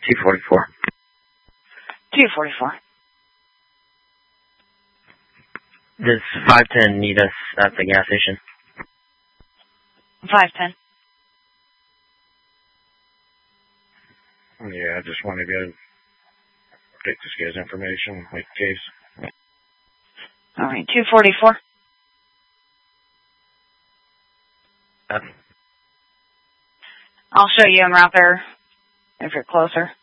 244. 244. Does 510 need us at the gas station? 510. Yeah, I just want to go take this guy's information, make a case. All right, 244. I'll show you en route there if you're closer.